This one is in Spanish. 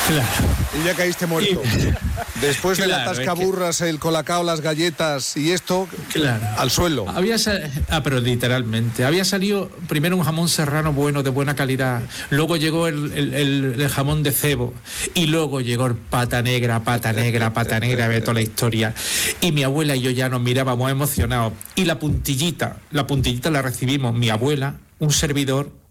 Claro. Y ya caíste muerto. Después de la tascaburras, el colacao, las galletas y esto, al suelo. Pero literalmente. Había salido primero un jamón serrano bueno, de buena calidad. Luego llegó el jamón de cebo. Y luego llegó el pata negra, de toda la historia. Y mi abuela y yo ya nos mirábamos emocionados. Y la puntillita la recibimos mi abuela, un servidor